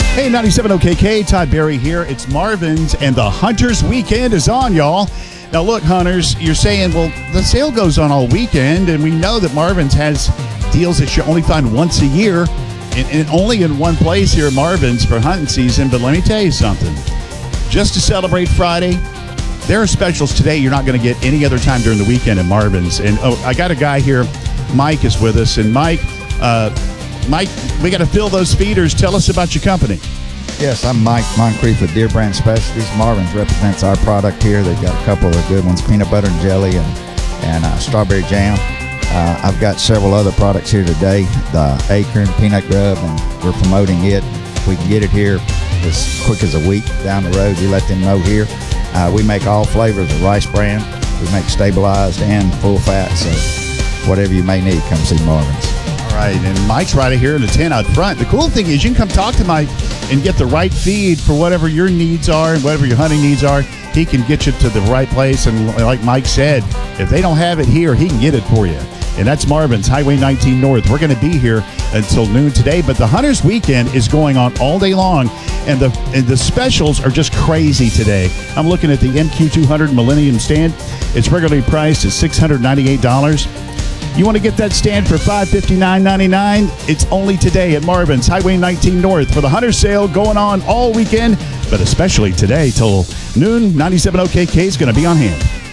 Hey, 97 OKK, Todd Berry here. It's Marvin's, and the Hunters Weekend is on, y'all. Now, look, hunters, you're saying, well, the sale goes on all weekend, and we know that Marvin's has deals that you only find once a year, and only in one place here at Marvin's for hunting season. But let me tell you something. Just to celebrate Friday, there are specials today you're not going to get any other time during the weekend at Marvin's. And, I got a guy here. Mike is with us. And, Mike, we got to fill those feeders. Tell us about your company. Yes, I'm Mike Moncrief with Deer Brand Specialties. Marvin's represents our product here. They've got a couple of good ones, peanut butter and jelly and strawberry jam. I've got several other products here today, the Acorn Peanut Grub, and we're promoting it. We can get it here as quick as a week down the road. We let them know here. We make all flavors of Rice Bran. We make stabilized and full fat, so whatever you may need, come see Marvin's. All right, and Mike's right here in the tent out front. The cool thing is you can come talk to Mike and get the right feed for whatever your needs are and whatever your hunting needs are. He can get you to the right place, and like Mike said, if they don't have it here, he can get it for you. And that's Marvin's, Highway 19 North. We're going to be here until noon today, but the Hunters Weekend is going on all day long, and the specials are just crazy today. I'm looking at the MQ200 Millennium stand. It's regularly priced at $698. You want to get that stand for $559.99? It's only today at Marvin's, Highway 19 North, for the Hunter Sale going on all weekend, but especially today till noon. 97 OKK is going to be on hand.